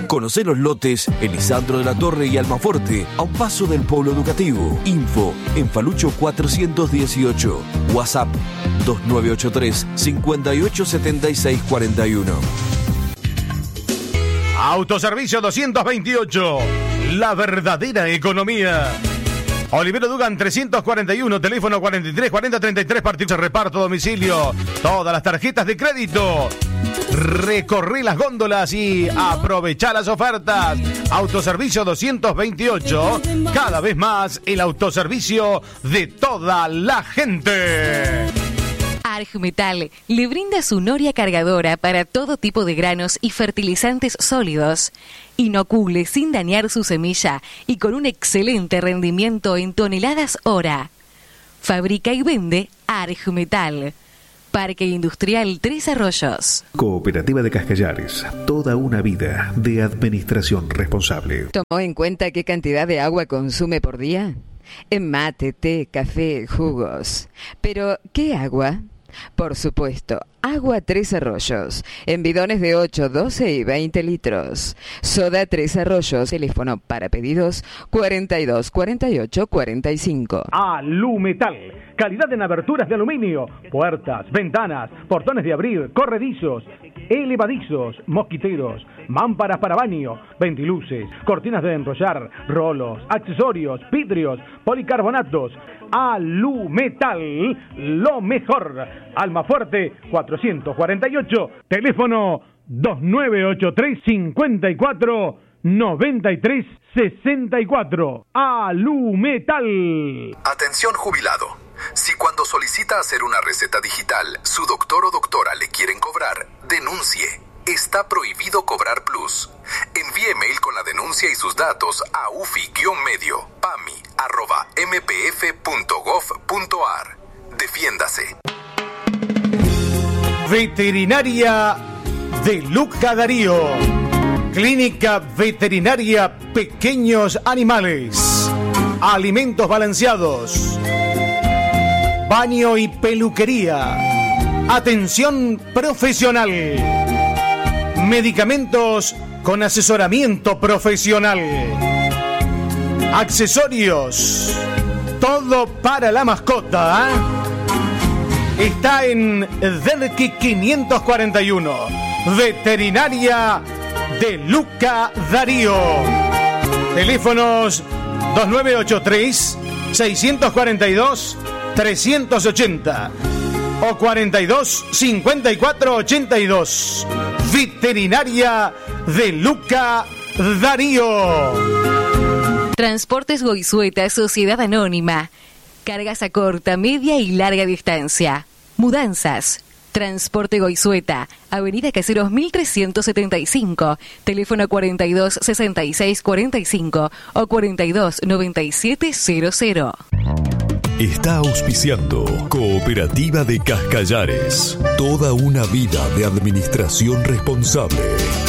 Conocé los lotes en Lisandro de la Torre y Almaforte, a un paso del polo educativo. Info en Falucho 418. WhatsApp 2983 587641. Autoservicio 228. La verdadera economía. Olivero Dugan 341, teléfono 43 40 33, partido de reparto a domicilio. Todas las tarjetas de crédito. Recorrí las góndolas y aprovechá las ofertas. Autoservicio 228, cada vez más el autoservicio de toda la gente. Argmetal le brinda su noria cargadora para todo tipo de granos y fertilizantes sólidos. Inocule sin dañar su semilla y con un excelente rendimiento en toneladas hora. Fabrica y vende Argmetal. Parque Industrial Tres Arroyos. Cooperativa de Cascallares. Toda una vida de administración responsable. ¿Tomó en cuenta qué cantidad de agua consume por día? En mate, té, café, jugos. Pero, ¿qué agua? Por supuesto, agua Tres Arroyos, en bidones de 8, 12 y 20 litros. Soda Tres Arroyos, teléfono para pedidos 42 48 45. Alumetal, calidad en aberturas de aluminio, puertas, ventanas, portones de abrir, corredizos, elevadizos, mosquiteros, mámparas para baño, ventiluces, cortinas de enrollar, rolos, accesorios, vidrios, policarbonatos. Alumetal, lo mejor. Almafuerte 448, teléfono 2983 54 93 64. Alumetal. Atención jubilado. Si cuando solicita hacer una receta digital, su doctor o doctora le quieren cobrar, denuncie. Está prohibido cobrar plus. Envíe mail con la denuncia y sus datos a ufi-medio pami@mpf.gov.ar. Defiéndase. Veterinaria de Luca Darío. Clínica Veterinaria Pequeños Animales. Alimentos balanceados. Baño y peluquería. Atención profesional. Medicamentos con asesoramiento profesional. Accesorios. Todo para la mascota. Está en Delqui 541. Veterinaria de Luca Darío. Teléfonos 2983 642 380 o 42 54 82. Veterinaria de Luca Darío. Transportes Goizueta, Sociedad Anónima. Cargas a corta, media y larga distancia. Mudanzas. Transporte Goizueta, Avenida Caseros 1375, teléfono 42 66 45 o 42 97 00. Está auspiciando Cooperativa de Cascallares. Toda una vida de administración responsable.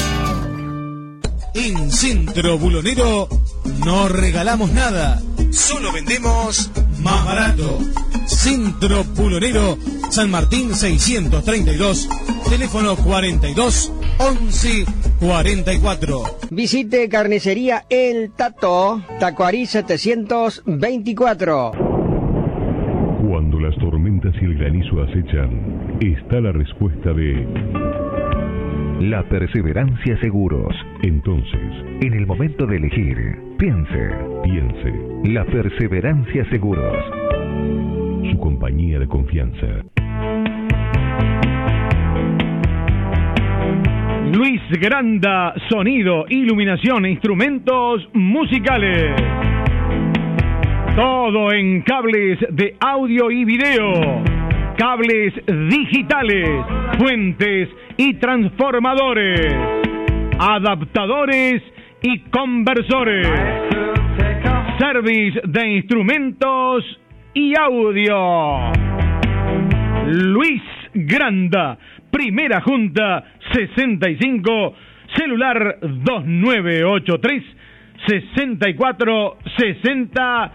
En Centro Bulonero no regalamos nada, solo vendemos más barato. Centro Bulonero, San Martín 632, teléfono 42 11 44. Visite Carnicería El Tato, Tacuarí 724. Cuando las tormentas y el granizo acechan, está la respuesta de La Perseverancia Seguros. Entonces, en el momento de elegir, piense. La Perseverancia Seguros. Su compañía de confianza. Luis Granda, sonido, iluminación e instrumentos musicales. Todo en cables de audio y video, cables digitales, fuentes y transformadores, adaptadores y conversores, service de instrumentos y audio. Luis Granda, Primera Junta 65, celular 2983 64 60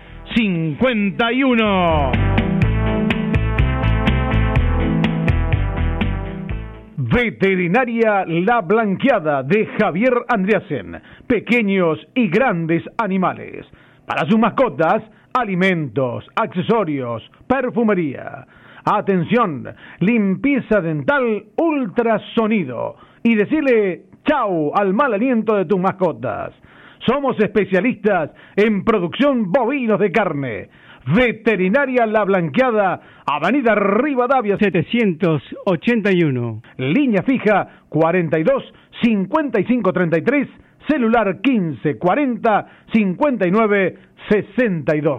51. Veterinaria La Blanqueada de Javier Andreasen. Pequeños y grandes animales. Para sus mascotas, alimentos, accesorios, perfumería. Atención, limpieza dental, ultrasonido. Y decirle chau al mal aliento de tus mascotas. Somos especialistas en producción bovinos de carne. Veterinaria La Blanqueada, Avenida Rivadavia 781. Línea fija 42 55 33, celular 15 40 59 62.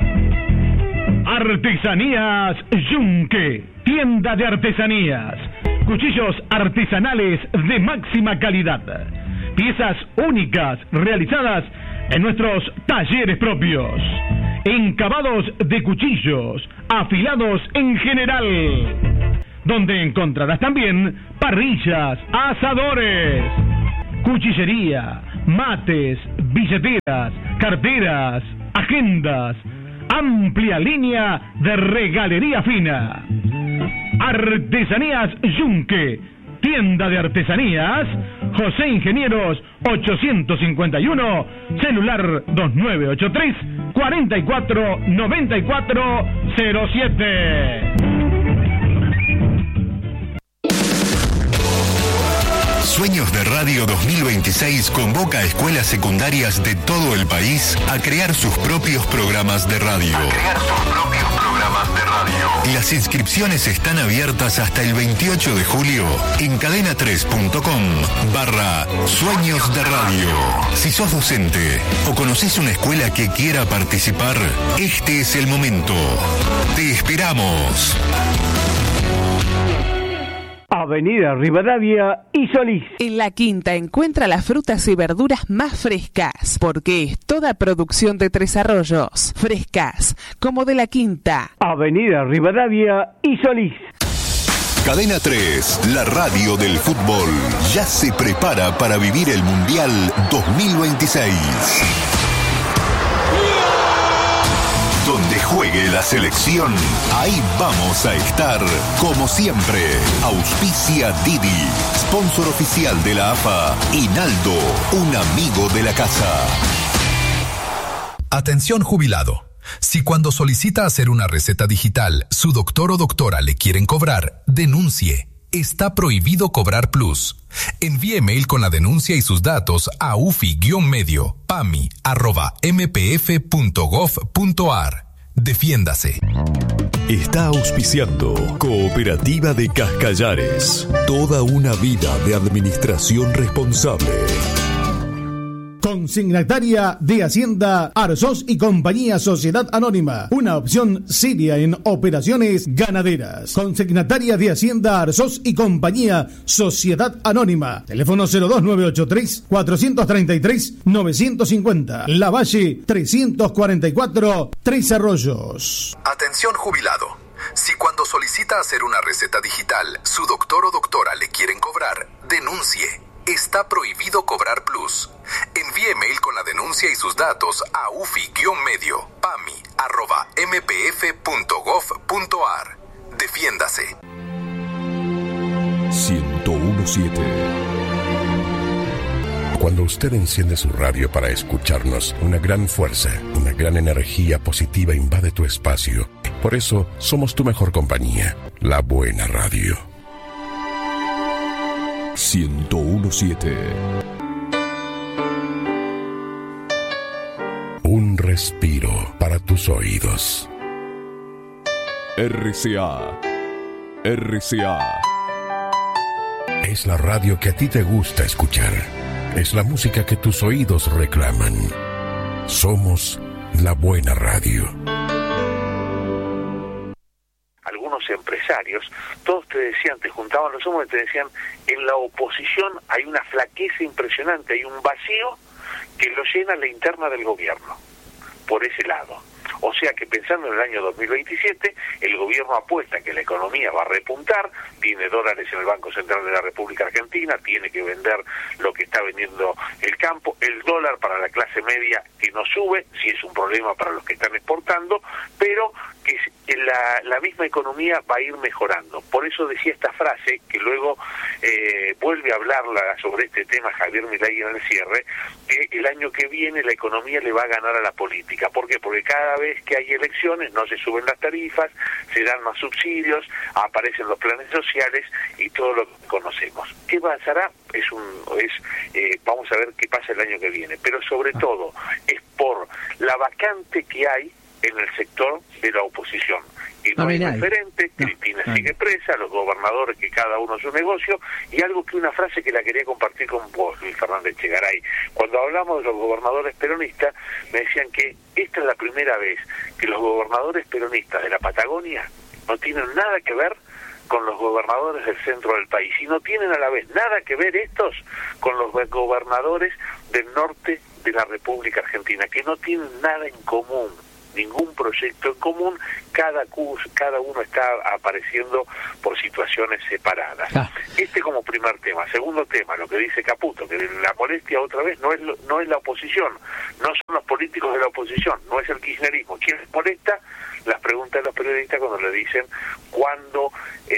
Artesanías Yunque, tienda de artesanías. Cuchillos artesanales de máxima calidad. Piezas únicas realizadas en nuestros talleres propios. Encabados de cuchillos, afilados en general. Donde encontrarás también parrillas, asadores, cuchillería, mates, billeteras, carteras, agendas. Amplia línea de regalería fina. Artesanías Yunque, tienda de artesanías, José Ingenieros 851, celular 2983 44 94 07. Sueños de Radio 2026 convoca a escuelas secundarias de todo el país a crear sus propios programas de radio. Las inscripciones están abiertas hasta el 28 de julio en cadena3.com/Sueños de Radio. Si sos docente o conocés una escuela que quiera participar, este es el momento. Te esperamos. Avenida Rivadavia y Solís. En La Quinta encuentra las frutas y verduras más frescas, porque es toda producción de Tres Arroyos. Frescas, como de La Quinta. Avenida Rivadavia y Solís. Cadena 3, la radio del fútbol, ya se prepara para vivir el Mundial 2026. Donde juegue la selección, ahí vamos a estar, como siempre. Auspicia Didi, sponsor oficial de la AFA, y Naldo, un amigo de la casa. Atención jubilado. Si cuando solicita hacer una receta digital, su doctor o doctora le quieren cobrar, denuncie. Está prohibido cobrar plus. Envíe mail con la denuncia y sus datos a ufi-pami@mpf.gov.ar. Defiéndase. Está auspiciando Cooperativa de Cascallares. Toda una vida de administración responsable. Consignataria de Hacienda Arzós y Compañía Sociedad Anónima. Una opción seria en operaciones ganaderas. Consignataria de Hacienda Arzós y Compañía Sociedad Anónima. Teléfono 02983-433-950. La Valle 344, Tres Arroyos. Atención jubilado. Si cuando solicita hacer una receta digital, su doctor o doctora le quieren cobrar, denuncie. Está prohibido cobrar plus. Envíe mail con la denuncia y sus datos a ufi-pami@mpf.gov.ar. Defiéndase. 1017. Cuando usted enciende su radio para escucharnos, una gran fuerza, una gran energía positiva invade tu espacio. Por eso, somos tu mejor compañía, la buena radio. 1017. Un respiro para tus oídos. RCA. RCA. Es la radio que a ti te gusta escuchar. Es la música que tus oídos reclaman. Somos la buena radio. Algunos empresarios, todos te decían, te juntaban los hombres y te decían, en la oposición hay una flaqueza impresionante, hay un vacío que lo llena la interna del gobierno, por ese lado. O sea que pensando en el año 2027, el gobierno apuesta que la economía va a repuntar, tiene dólares en el Banco Central de la República Argentina, tiene que vender lo que está vendiendo el campo, el dólar para la clase media que no sube, si es un problema para los que están exportando, pero que la misma economía va a ir mejorando. Por eso decía esta frase, que luego vuelve a hablarla sobre este tema Javier Milei en el cierre, que el año que viene la economía le va a ganar a la política. ¿Por qué? Porque cada vez que hay elecciones no se suben las tarifas, se dan más subsidios, aparecen los planes sociales y todo lo que conocemos. ¿Qué pasará? Vamos a ver qué pasa el año que viene, pero sobre todo es por la vacante que hay en el sector de la oposición. Y no hay referente, Cristina sigue presa, los gobernadores que cada uno su negocio, y una frase que la quería compartir con vos, Luis Fernández Chegaray. Cuando hablamos de los gobernadores peronistas, me decían que esta es la primera vez que los gobernadores peronistas de la Patagonia no tienen nada que ver con los gobernadores del centro del país, y no tienen a la vez nada que ver estos con los gobernadores del norte de la República Argentina, que no tienen nada en común, ningún proyecto en común, cada uno está apareciendo por situaciones separadas. Este como primer tema. Segundo tema, lo que dice Caputo, que la molestia otra vez no es la oposición, no son los políticos de la oposición, no es el kirchnerismo. ¿Quién les molesta? Las preguntas de los periodistas cuando le dicen cuándo,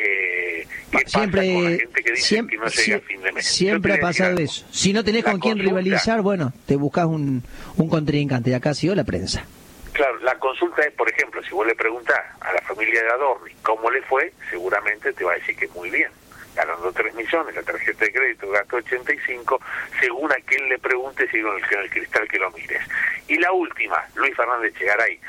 qué pasa con la gente que dice que no llega a fin de mes. Siempre ha pasado eso. Si no tenés con quién rivalizar, bueno, te buscas un contrincante, y acá ha sido la prensa. Claro, la consulta es, por ejemplo, si vos le preguntás a la familia de Adorni cómo le fue, seguramente te va a decir que muy bien. Ganando 3 millones, la tarjeta de crédito gastó 85, según a quien le pregunte, si con el cristal que lo mires. Y la última, Luis Fernández Chegaray.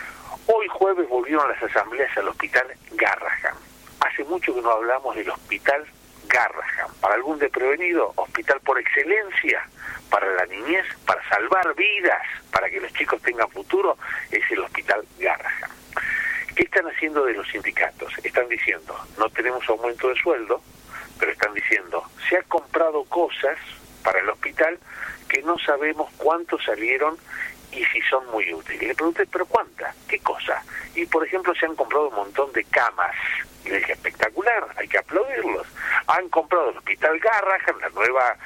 Hoy jueves volvieron las asambleas al hospital Garrahan. Hace mucho que no hablamos del hospital Garrahan. Para algún desprevenido, hospital por excelencia para la niñez, para salvar vidas, para que los chicos tengan futuro, es el hospital Garrahan. ¿Qué están haciendo de los sindicatos? Están diciendo, no tenemos aumento de sueldo, pero están diciendo, se ha comprado cosas para el hospital que no sabemos cuánto salieron y si son muy útiles. Y le pregunté, ¿pero cuántas? ¿Qué cosa? Y por ejemplo se han comprado un montón de camas. Y le dije, espectacular, hay que aplaudirlos. Han comprado el hospital Garrahan, la nueva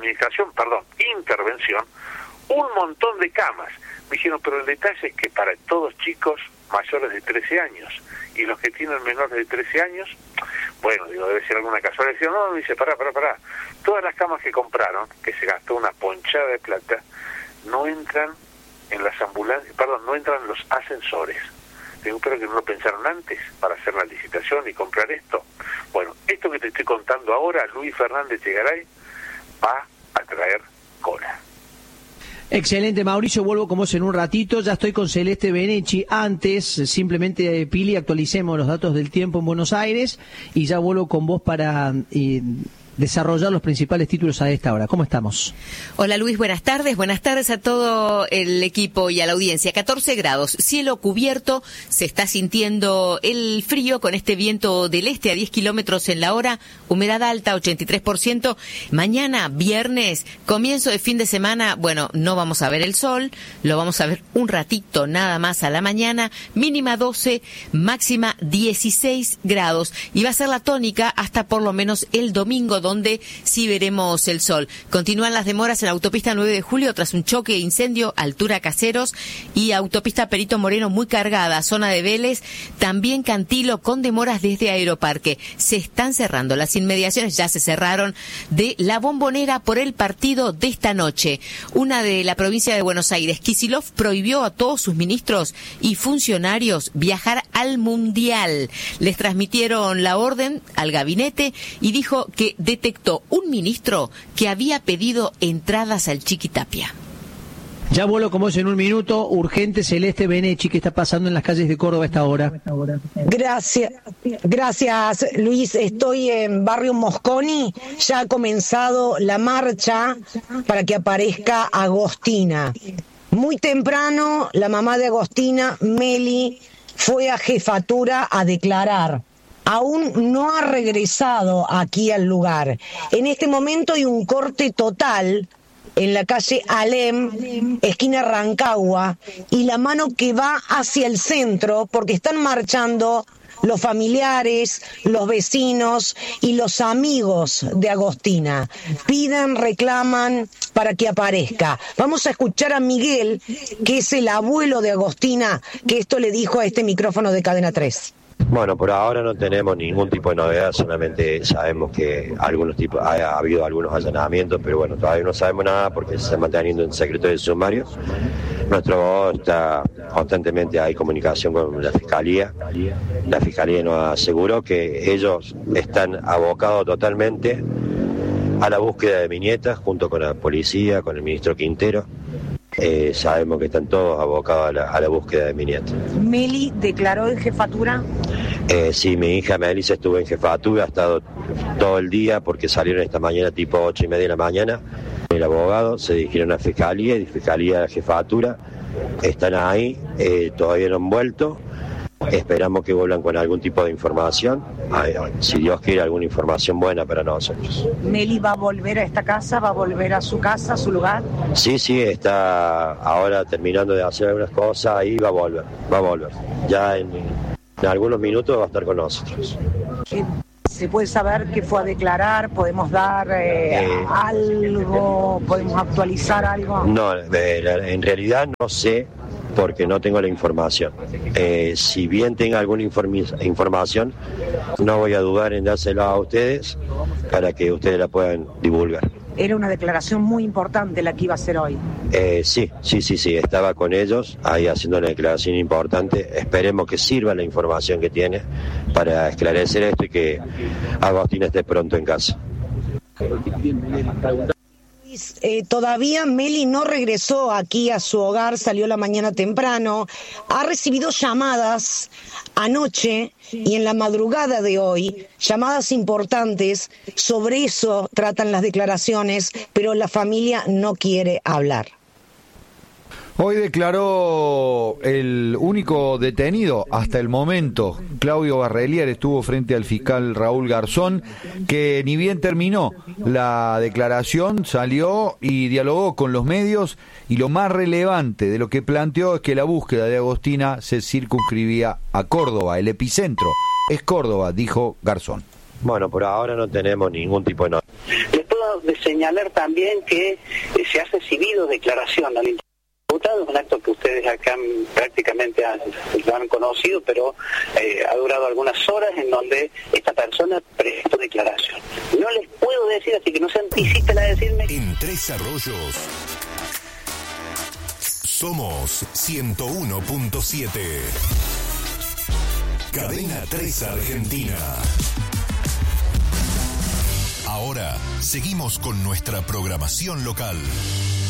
intervención, un montón de camas. Me dijeron, pero el detalle es que para todos chicos mayores de 13 años, y los que tienen menores de 13 años, bueno, digo, debe ser alguna casualidad. Dice, no, me dice, pará. Todas las camas que compraron, que se gastó una ponchada de plata, no entran en las ambulancias, no entran en los ascensores. Digo, pero que no lo pensaron antes para hacer la licitación y comprar esto. Bueno, esto que te estoy contando ahora, Luis Fernández Chegaray, va a traer cola. Excelente, Mauricio, vuelvo con vos en un ratito. Ya estoy con Celeste Benechi. Antes, simplemente, Pili, actualicemos los datos del tiempo en Buenos Aires y ya vuelvo con vos para desarrollar los principales títulos a esta hora. ¿Cómo estamos? Hola Luis, buenas tardes a todo el equipo y a la audiencia. 14 grados, cielo cubierto, se está sintiendo el frío con este viento del este a 10 kilómetros en la hora, humedad alta 83%. Mañana, viernes, comienzo de fin de semana, bueno, no vamos a ver el sol, lo vamos a ver un ratito nada más a la mañana, mínima 12, máxima 16 grados y va a ser la tónica hasta por lo menos el domingo, donde sí veremos el sol. Continúan las demoras en la autopista 9 de julio tras un choque e incendio, altura Caseros, y autopista Perito Moreno muy cargada, zona de Vélez, también Cantilo con demoras desde Aeroparque. Se están cerrando las inmediaciones, ya se cerraron, de La Bombonera por el partido de esta noche. Una de la provincia de Buenos Aires, Kicillof prohibió a todos sus ministros y funcionarios viajar al Mundial. Les transmitieron la orden al gabinete y dijo que detectó un ministro que había pedido entradas al Chiquitapia. Ya vuelo con vos en un minuto. Urgente, Celeste Benechi, ¿qué está pasando en las calles de Córdoba a esta hora? Gracias Luis. Estoy en Barrio Mosconi. Ya ha comenzado la marcha para que aparezca Agostina. Muy temprano, la mamá de Agostina, Meli, fue a jefatura a declarar. Aún no ha regresado aquí al lugar. En este momento hay un corte total en la calle Alem, esquina Rancagua, y la mano que va hacia el centro, porque están marchando los familiares, los vecinos y los amigos de Agostina. Piden, reclaman para que aparezca. Vamos a escuchar a Miguel, que es el abuelo de Agostina, que esto le dijo a este micrófono de Cadena 3. Bueno, por ahora no tenemos ningún tipo de novedad, solamente sabemos que ha habido algunos allanamientos, pero bueno, todavía no sabemos nada porque se está manteniendo en secreto de sumario. Nuestro abogado está constantemente, hay comunicación con la Fiscalía. La Fiscalía nos aseguró que ellos están abocados totalmente a la búsqueda de mi nieta, junto con la policía, con el ministro Quintero. Sabemos que están todos abocados a la búsqueda de mi nieta. ¿Meli declaró en jefatura? Sí, mi hija Melissa estuvo en jefatura, ha estado todo el día porque salieron esta mañana tipo 8:30 de la mañana. El abogado se dirigieron a Fiscalía y Fiscalía a jefatura. Están ahí, todavía no han vuelto. Esperamos que vuelvan con algún tipo de información. Si Dios quiere, alguna información buena para nosotros. ¿Meli va a volver a esta casa? ¿Va a volver a su casa, a su lugar? Sí, está ahora terminando de hacer algunas cosas, ahí va a volver. Ya en algunos minutos va a estar con nosotros. ¿Se puede saber qué fue a declarar? ¿Podemos dar algo? ¿Podemos actualizar algo? No, en realidad no sé, porque no tengo la información. Si bien tenga alguna información, no voy a dudar en dársela a ustedes para que ustedes la puedan divulgar. Era una declaración muy importante la que iba a hacer hoy. Sí, estaba con ellos ahí haciendo una declaración importante. Esperemos que sirva la información que tiene para esclarecer esto y que Agostina esté pronto en casa. Todavía Meli no regresó aquí a su hogar, salió la mañana temprano, ha recibido llamadas anoche y en la madrugada de hoy, llamadas importantes, sobre eso tratan las declaraciones, pero la familia no quiere hablar. Hoy declaró el único detenido hasta el momento, Claudio Barrelier, estuvo frente al fiscal Raúl Garzón, que ni bien terminó la declaración, salió y dialogó con los medios, y lo más relevante de lo que planteó es que la búsqueda de Agostina se circunscribía a Córdoba, el epicentro es Córdoba, dijo Garzón. Bueno, por ahora no tenemos ningún tipo de novedad. Les puedo señalar también que se ha recibido declaración al imputado, un acto que ustedes acá prácticamente lo han conocido, pero ha durado algunas horas en donde esta persona prestó declaración. No les puedo decir, así que no se anticipen a decirme. En Tres Arroyos somos 101.7. Cadena 3 Argentina. Ahora seguimos con nuestra programación local.